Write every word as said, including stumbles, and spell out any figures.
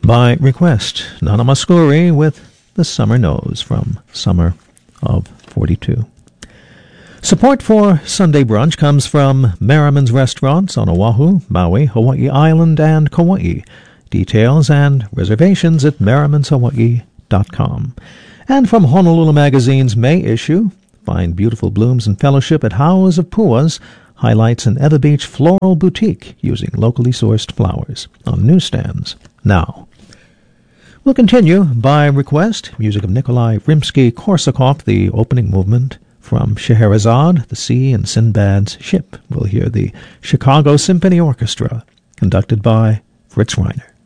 by request, Nana Muscuri with The Summer Knows from Summer of forty-two. Support for Sunday Brunch comes from Merriman's Restaurants on Oahu, Maui, Hawaii Island, and Kauai. Details and reservations at merrimans hawaii dot com. And from Honolulu Magazine's May issue, find beautiful blooms and fellowship at House of Pua's, highlights an Ewa Beach floral boutique using locally sourced flowers on newsstands now. We'll continue by request, music of Nikolai Rimsky-Korsakov, the opening movement from Scheherazade, the Sea, and Sinbad's Ship. We'll hear the Chicago Symphony Orchestra, conducted by Fritz Reiner.